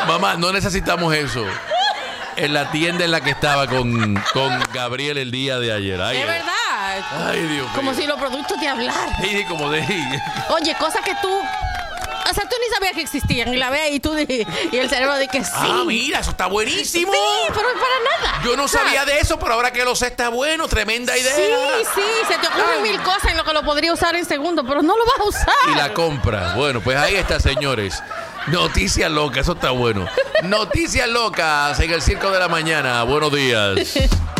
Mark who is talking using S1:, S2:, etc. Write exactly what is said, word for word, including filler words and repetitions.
S1: Mamá, no necesitamos eso. En la tienda en la que estaba con, con Gabriel el día de ayer. Ay,
S2: es verdad.
S1: Ay, Dios mío.
S2: Como si los productos te hablaran.
S1: Sí, como de...
S2: Oye, cosas que tú... O sea, tú ni sabías que existían y la ves y tú di- y el cerebro dice que sí.
S1: Ah, mira, eso está buenísimo.
S2: Sí, pero para nada.
S1: Yo no
S2: O sea,
S1: sabía de eso, pero ahora que lo sé está bueno. Tremenda idea.
S2: Sí, sí, se te ocurren
S1: Ay.
S2: mil cosas en lo que lo podría usar en segundo, pero no lo vas a usar.
S1: Y la compra. Bueno, pues ahí está, señores. Noticias locas, eso está bueno. Noticias locas en el Circo de la Mañana. Buenos días.